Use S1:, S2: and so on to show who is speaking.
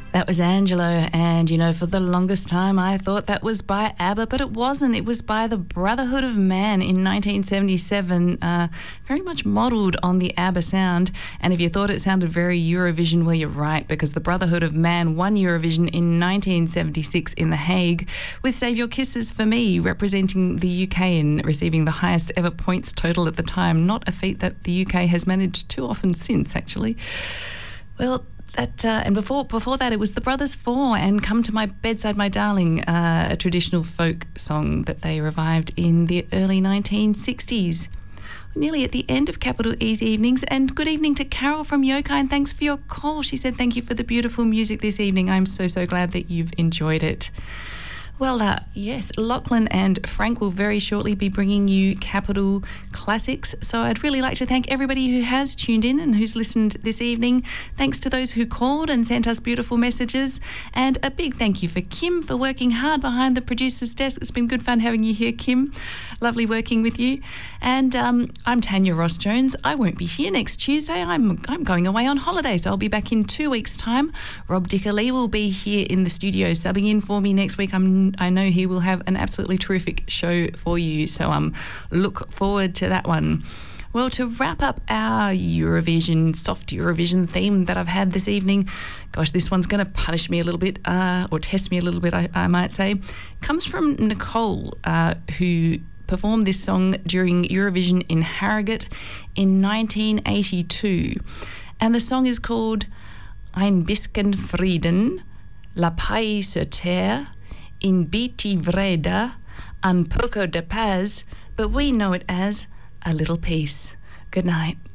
S1: That was Angelo, and you know, for the longest time I thought that was by ABBA, but it wasn't. It was by the Brotherhood of Man in 1977, very much modelled on the ABBA sound. And if you thought it sounded very Eurovision, well, you're right, because the Brotherhood of Man won Eurovision in 1976 in The Hague with Save Your Kisses for Me, representing the UK and receiving the highest ever points total at the time. Not a feat that the UK has managed too often since, actually. Well, and before that, it was the Brothers Four and Come to My Bedside, My Darling, a traditional folk song that they revived in the early 1960s. We're nearly at the end of Capital E's evenings, and good evening to Carol from Yokai, and thanks for your call. She said thank you for the beautiful music this evening. I'm so glad that you've enjoyed it. Well, yes, Lachlan and Frank will very shortly be bringing you Capital Classics. So I'd really like to thank everybody who has tuned in and who's listened this evening. Thanks to those who called and sent us beautiful messages. And a big thank you for Kim for working hard behind the producer's desk. It's been good fun having you here, Kim. Lovely working with you. And I'm Tanya Ross-Jones. I won't be here next Tuesday. I'm going away on holiday, so I'll be back in 2 weeks' time. Rob Dickerley will be here in the studio subbing in for me next week. I know he will have an absolutely terrific show for you, so look forward to that one. Well, to wrap up our Eurovision, soft Eurovision theme that I've had this evening, gosh, this one's going to punish me a little bit, or test me a little bit, I might say, comes from Nicole, who performed this song during Eurovision in Harrogate in 1982. And the song is called Ein bisschen Frieden, La Paix sur Terre, in Biti Vreda, un poco de paz, but we know it as A Little Peace. Good night.